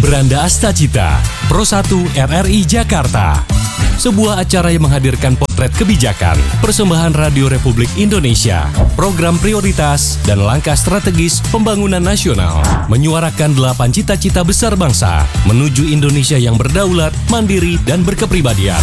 Beranda Astacita, Pro 1 RRI Jakarta. Sebuah acara yang menghadirkan potret kebijakan, persembahan Radio Republik Indonesia, program prioritas, dan langkah strategis pembangunan nasional. Menyuarakan 8 cita-cita besar bangsa menuju Indonesia yang berdaulat, mandiri, dan berkepribadian.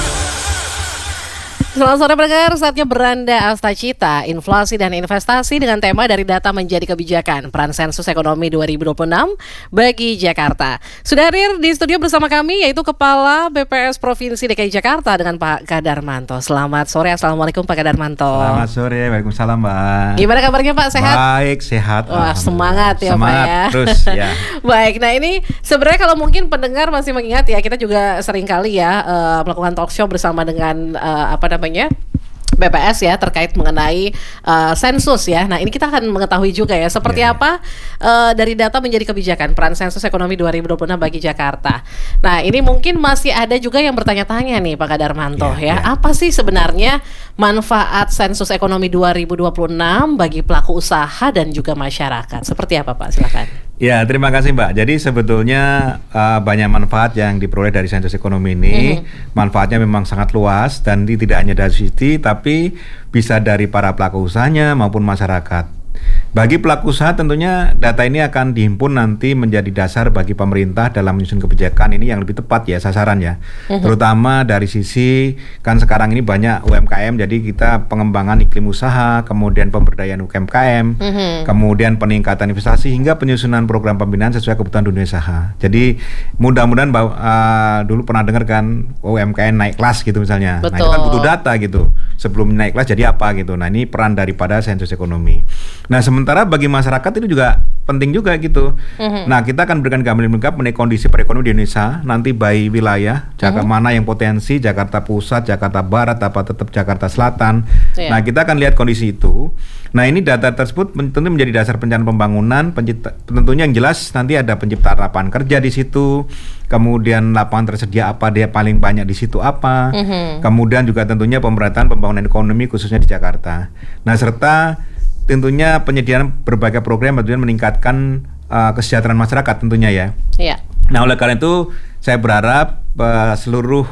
Selamat sore pendengar, saatnya Beranda Astacita, inflasi dan investasi dengan tema dari data menjadi kebijakan, peran sensus ekonomi 2026 bagi Jakarta. Sudah hadir di studio bersama kami yaitu Kepala BPS Provinsi DKI Jakarta dengan Pak Kadarmanto. Selamat sore, Assalamualaikum Pak Kadarmanto. Selamat sore, waalaikumsalam Mbak. Gimana kabarnya Pak, sehat? Baik, sehat. Wah, semangat ya semangat, Pak ya. Terus ya. Baik, nah ini sebenarnya kalau mungkin pendengar masih mengingat ya, kita juga sering kali ya melakukan talk show bersama dengan BPS ya terkait mengenai sensus ya. Nah ini kita akan mengetahui juga ya seperti apa dari data menjadi kebijakan peran sensus ekonomi 2026 bagi Jakarta. Nah ini mungkin masih ada juga yang bertanya-tanya nih Pak Kadarmanto ya. Apa sih sebenarnya manfaat sensus ekonomi 2026 bagi pelaku usaha dan juga masyarakat? Seperti apa Pak? Silakan. Ya, terima kasih Mbak. Jadi sebetulnya banyak manfaat yang diperoleh dari sensus ekonomi ini. Manfaatnya memang sangat luas dan tidak hanya dari sisi, tapi bisa dari para pelaku usahanya maupun masyarakat. Bagi pelaku usaha tentunya data ini akan dihimpun nanti menjadi dasar bagi pemerintah dalam menyusun kebijakan ini yang lebih tepat ya sasarannya. Terutama dari sisi kan sekarang ini banyak UMKM, jadi kita pengembangan iklim usaha, kemudian pemberdayaan UMKM, kemudian peningkatan investasi hingga penyusunan program pembinaan sesuai kebutuhan dunia usaha. Jadi mudah-mudahan dulu pernah dengar kan UMKM naik kelas gitu misalnya. Betul. Nah itu kan butuh data gitu. Sebelum naik kelas jadi apa gitu. Nah ini peran daripada sensus ekonomi. Nah sementara bagi masyarakat itu juga penting juga gitu. Nah kita akan berikan gambaran lengkap mengenai kondisi perekonomian di Indonesia nanti by wilayah, Jakarta mana yang potensi, Jakarta Pusat, Jakarta Barat, apa tetap Jakarta Selatan. Nah kita akan lihat kondisi itu. Nah ini data tersebut tentu menjadi dasar perencanaan pembangunan, tentunya yang jelas nanti ada penciptaan lapangan kerja di situ, kemudian lapangan tersedia apa dia paling banyak di situ apa, kemudian juga tentunya pemerataan pembangunan ekonomi khususnya di Jakarta. Nah serta tentunya penyediaan berbagai program tentunya meningkatkan kesejahteraan masyarakat tentunya ya. Iya. Nah oleh karena itu saya berharap seluruh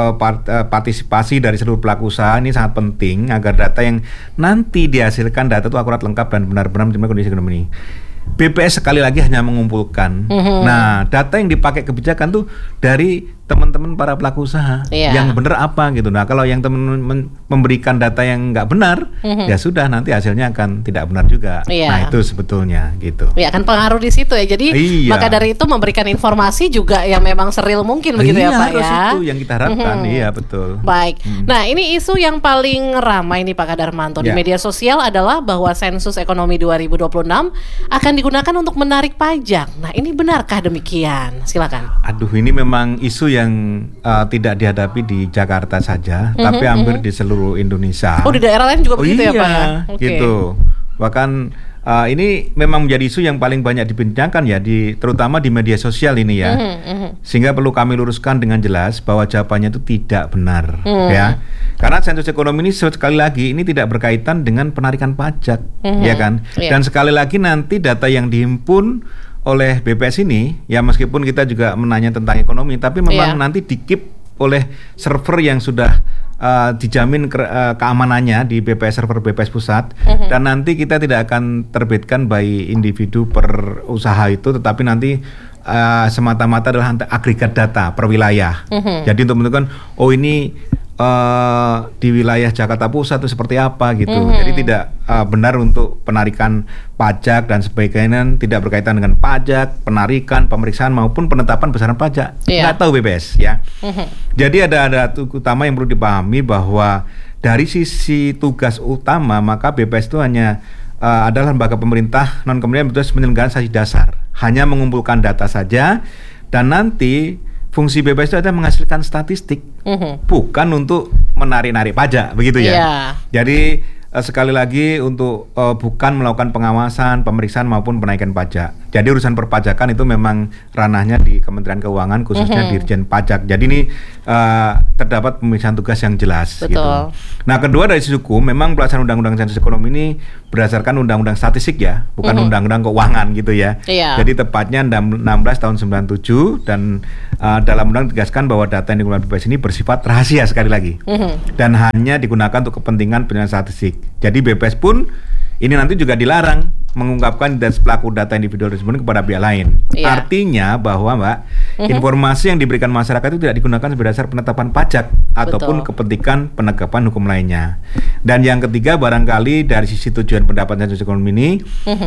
partisipasi dari seluruh pelaku usaha ini sangat penting agar data yang nanti dihasilkan data itu akurat, lengkap dan benar-benar mencerminkan kondisi ekonomi ini. BPS sekali lagi hanya mengumpulkan. Nah, data yang dipakai kebijakan tuh dari teman-teman para pelaku usaha yang benar apa gitu. Nah, kalau yang teman-teman memberikan data yang nggak benar, ya sudah nanti hasilnya akan tidak benar juga. Nah, itu sebetulnya gitu. Ya, akan pengaruh di situ ya. Jadi maka dari itu memberikan informasi juga yang memang seril mungkin begitu ya Pak ya. Itu yang kita harapkan. Iya, betul. Baik. Nah, ini isu yang paling ramai nih Pak Kadarmanto di media sosial adalah bahwa sensus ekonomi 2026 akan digunakan untuk menarik pajak. Nah, ini benarkah demikian? Silakan. Aduh, ini memang isu yang tidak dihadapi di Jakarta saja, tapi hampir di seluruh Indonesia. Oh, di daerah lain juga begitu ya Pak ya? Gitu. Bahkan ini memang menjadi isu yang paling banyak dibincangkan ya, terutama di media sosial ini ya. Sehingga perlu kami luruskan dengan jelas bahwa jawabannya itu tidak benar ya. Karena sensus ekonomi ini sekali lagi ini tidak berkaitan dengan penarikan pajak, ya kan? Dan sekali lagi nanti data yang dihimpun oleh BPS ini ya, meskipun kita juga menanya tentang ekonomi, tapi memang nanti di-keep oleh server yang sudah dijamin keamanannya di BPS, server BPS pusat, dan nanti kita tidak akan terbitkan by individu per usaha itu, tetapi nanti semata-mata adalah agregat data per wilayah. Jadi untuk menentukan ini di wilayah Jakarta Pusat itu seperti apa gitu. Jadi tidak benar untuk penarikan pajak dan sebagainya, tidak berkaitan dengan pajak, penarikan, pemeriksaan maupun penetapan besaran pajak. Nggak tahu BPS ya. Jadi ada utama yang perlu dipahami bahwa dari sisi tugas utama maka BPS itu hanya adalah lembaga pemerintah non kementerian bertugas penyelenggaraan sanksi dasar, hanya mengumpulkan data saja, dan nanti fungsi BPS itu adalah menghasilkan statistik, bukan untuk menarik-narik pajak, begitu ya. Jadi sekali lagi untuk bukan melakukan pengawasan, pemeriksaan maupun penaikan pajak. Jadi urusan perpajakan itu memang ranahnya di Kementerian Keuangan, khususnya Dirjen Pajak. Jadi ini terdapat pemisahan tugas yang jelas. Betul. Gitu. Nah, kedua dari sisi hukum, memang pelaksanaan Undang-Undang Sensus Ekonomi ini berdasarkan Undang-Undang Statistik ya, bukan Undang-Undang Keuangan gitu ya. Iya. Jadi tepatnya 16 tahun 97 dan dalam undang ditegaskan bahwa data yang digunakan BPS ini bersifat rahasia sekali lagi dan hanya digunakan untuk kepentingan penyelesaian statistik. Jadi BPS pun ini nanti juga dilarang mengungkapkan pelaku data individual tersebut kepada pihak lain. Iya. Artinya bahwa Mbak, informasi yang diberikan masyarakat itu tidak digunakan sebagai dasar penetapan pajak ataupun kepentingan penegakan hukum lainnya. Dan yang ketiga, barangkali dari sisi tujuan pendapat sensus ekonomi ini,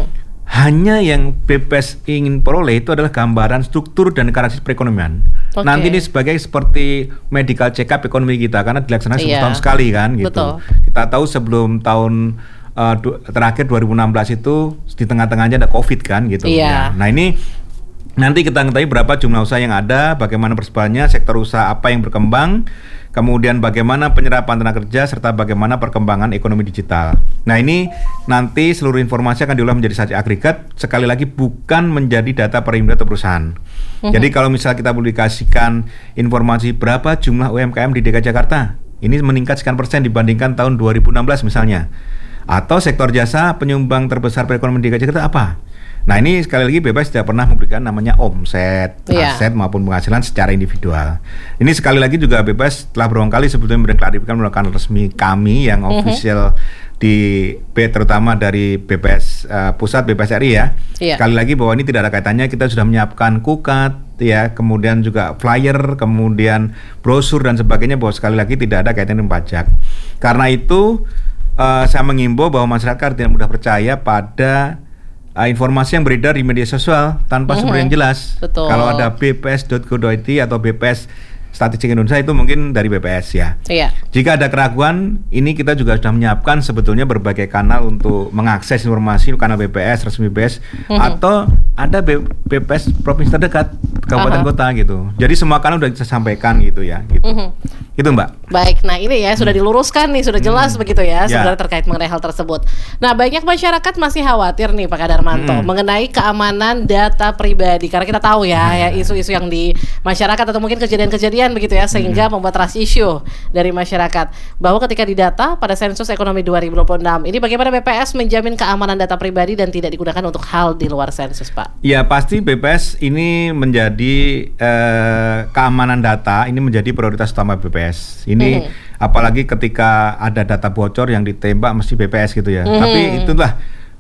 hanya yang BPS ingin peroleh itu adalah gambaran struktur dan karakteristik perekonomian. Nanti ini seperti medical check up ekonomi kita, karena dilaksanakan 10 tahun sekali kan gitu. Betul. Kita tahu sebelum tahun terakhir 2016 itu di tengah-tengahnya ada COVID kan gitu. Iya. Nah ini nanti kita ketahui berapa jumlah usaha yang ada, bagaimana persebarannya, sektor usaha apa yang berkembang, kemudian bagaimana penyerapan tenaga kerja, serta bagaimana perkembangan ekonomi digital. Nah ini nanti seluruh informasi akan diolah menjadi satu agregat, sekali lagi bukan menjadi data per individu atau perusahaan. Jadi kalau misal kita publikasikan informasi berapa jumlah UMKM di DKI Jakarta, ini meningkat sekian persen dibandingkan tahun 2016 misalnya. Atau sektor jasa penyumbang terbesar perekonomian DKI Jakarta apa? Nah ini sekali lagi BPS tidak pernah memberikan namanya omset, aset maupun penghasilan secara individual. Ini sekali lagi juga BPS telah berulang kali sebetulnya memberikan klarifikasi melakukan resmi kami yang official di terutama dari BPS pusat BPS RI ya. Sekali lagi bahwa ini tidak ada kaitannya, kita sudah menyiapkan kukat ya, kemudian juga flyer, kemudian brosur dan sebagainya, bahwa sekali lagi tidak ada kaitan dengan pajak. Karena itu saya mengimbau bahwa masyarakat tidak mudah percaya pada informasi yang beredar di media sosial tanpa sumber yang jelas. Betul. Kalau ada bps.go.id atau BPS Statistik Indonesia itu mungkin dari BPS ya. Iya. Jika ada keraguan, ini kita juga sudah menyiapkan sebetulnya berbagai kanal untuk mengakses informasi, kanal BPS, resmi BPS, atau ada BPS provinsi terdekat, kabupaten kota gitu. Jadi semua kanal sudah saya sampaikan gitu ya. Gitu. Itu Mbak. Baik, nah ini ya sudah diluruskan nih, sudah jelas begitu ya sebenarnya terkait mengenai hal tersebut. Nah banyak masyarakat masih khawatir nih Pak Kadarmanto mengenai keamanan data pribadi, karena kita tahu ya isu-isu yang di masyarakat atau mungkin kejadian-kejadian begitu ya, sehingga membuat trust issue dari masyarakat bahwa ketika didata pada sensus ekonomi 2026 ini bagaimana BPS menjamin keamanan data pribadi dan tidak digunakan untuk hal di luar sensus, Pak? Ya pasti BPS ini menjadi keamanan data ini menjadi prioritas utama BPS. Ini apalagi ketika ada data bocor yang ditembak mesti BPS gitu ya. Tapi itulah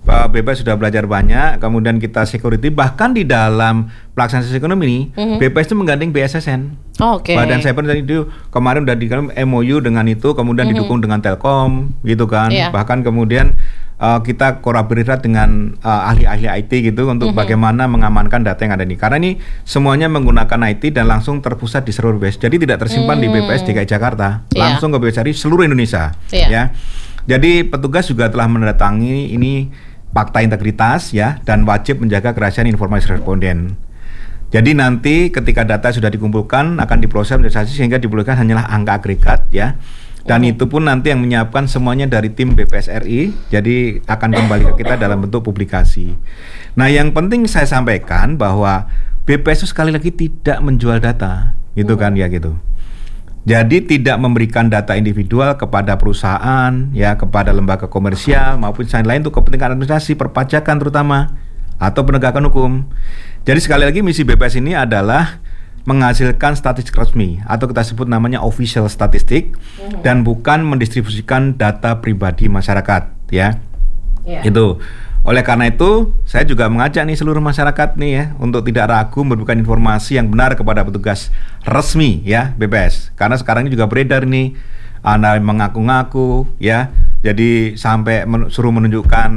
BPS sudah belajar banyak, kemudian kita security, bahkan di dalam pelaksanaan ekonomi ini BPS itu menggandeng BSSN. Badan Cyber itu kemarin udah di MOU dengan itu, kemudian didukung dengan Telkom gitu kan. Bahkan kemudian kita kolaborasi dengan ahli-ahli IT gitu untuk bagaimana mengamankan data yang ada ini. Karena ini semuanya menggunakan IT dan langsung terpusat di seluruh BPS. Jadi tidak tersimpan di BPS DKI Jakarta, langsung ke BPS RI seluruh Indonesia. Ya. Jadi petugas juga telah mendatangi ini fakta integritas ya, dan wajib menjaga kerahasiaan informasi responden. Jadi nanti ketika data sudah dikumpulkan akan diproses sehingga diperlukan hanyalah angka agregat ya. Dan itu pun nanti yang menyiapkan semuanya dari tim BPS RI, jadi akan kembali ke kita dalam bentuk publikasi. Nah yang penting saya sampaikan bahwa BPS itu sekali lagi tidak menjual data, gitu kan ya gitu. Jadi tidak memberikan data individual kepada perusahaan, ya kepada lembaga komersial maupun lain untuk kepentingan administrasi, perpajakan terutama, atau penegakan hukum. Jadi sekali lagi misi BPS ini adalah menghasilkan statistik resmi atau kita sebut namanya official statistik dan bukan mendistribusikan data pribadi masyarakat ya. Itu. Oleh karena itu saya juga mengajak nih seluruh masyarakat nih ya untuk tidak ragu memberikan informasi yang benar kepada petugas resmi ya BPS, karena sekarang ini juga beredar nih Anda mengaku-ngaku ya, jadi sampai suruh menunjukkan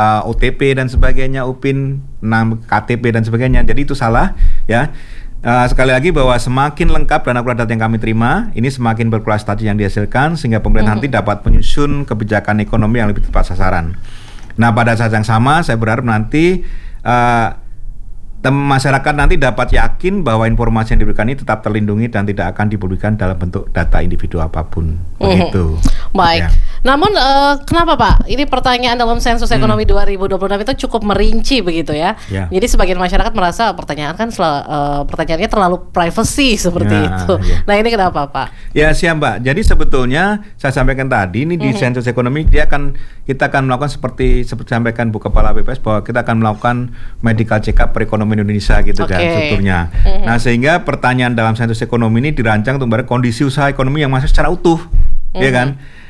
OTP dan sebagainya, UPIN, KTP dan sebagainya. Jadi itu salah ya. Sekali lagi bahwa semakin lengkap dan akurat data yang kami terima, ini semakin berkualitas statistik yang dihasilkan sehingga pemerintah nanti dapat menyusun kebijakan ekonomi yang lebih tepat sasaran. Nah pada saat yang sama saya berharap nanti masyarakat nanti dapat yakin bahwa informasi yang diberikan ini tetap terlindungi dan tidak akan dipublikkan dalam bentuk data individu apapun. Begitu. Baik. Ya. Namun kenapa Pak? Ini pertanyaan dalam sensus ekonomi 2026 itu cukup merinci begitu ya. Ya. Jadi sebagian masyarakat merasa pertanyaannya terlalu privacy seperti itu. Ya. Nah ini kenapa Pak? Ya siap Mbak. Jadi sebetulnya saya sampaikan tadi ini di sensus ekonomi kita akan melakukan seperti sampaikan Bu Kepala BPS bahwa kita akan melakukan medical check up perekonomian Indonesia gitu kan strukturnya. Nah sehingga pertanyaan dalam sensus ekonomi ini dirancang untuk kondisi usaha ekonomi yang masih secara utuh, ya kan?